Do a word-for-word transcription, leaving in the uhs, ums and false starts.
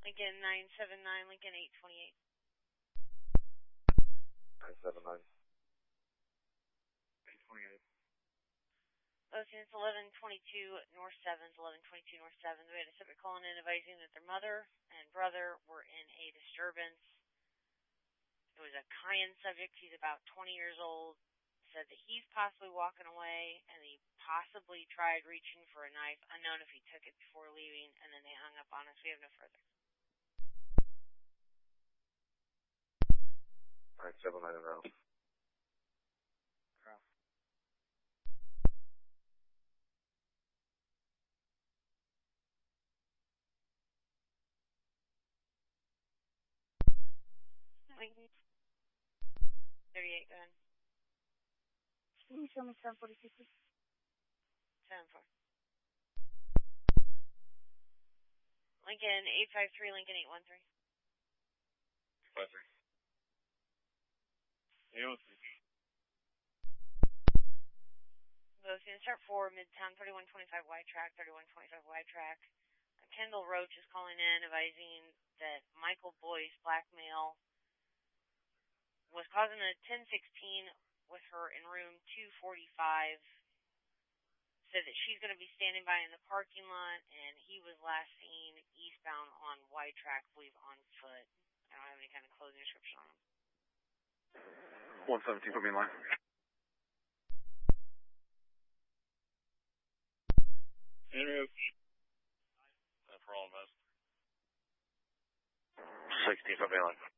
Lincoln nine seven nine, Lincoln eight twenty-eight. nine seven nine. eight twenty-eight. Ocean, it's eleven twenty-two North seventh, eleven twenty-two North seventh. We had a separate call in advising that their mother and brother were in a disturbance. It was a Cayenne subject. He's about twenty years old. Said that he's possibly walking away, and he possibly tried reaching for a knife, unknown if he took it before leaving, and then they hung up on us. We have no further. nine seven nine around. thirty-eight, go ahead. Can you show me seven forty-six? seven four. Lincoln eight five three, Lincoln eight one three. five three. eight one three. Ocean, start four, Midtown, thirty-one twenty-five Y track, thirty-one twenty-five Y track. Kendall Roach is calling in advising that Michael Boyce, black male, was causing a ten sixteen with her in room two forty-five. Said that she's going to be standing by in the parking lot, and he was last seen eastbound on Y track, I believe on foot. I don't have any kind of closing description on him. one seventeen, put me in line. Andrew. For all of us. sixteen, put me in line.